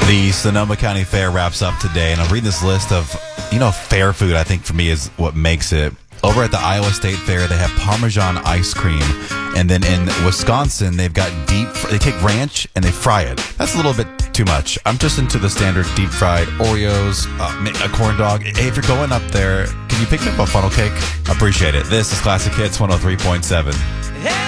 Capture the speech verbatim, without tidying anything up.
The Sonoma County Fair wraps up today, and I'll read this list of, you know, fair food, I think, for me, is what makes it. Over at the Iowa State Fair, they have Parmesan ice cream. And then in Wisconsin, they've got deep, they take ranch and they fry it. That's a little bit too much. I'm just into the standard deep fried Oreos, uh, a corn dog. Hey, if you're going up there, can you pick me up a funnel cake? I appreciate it. This is Classic Hits one oh three point seven.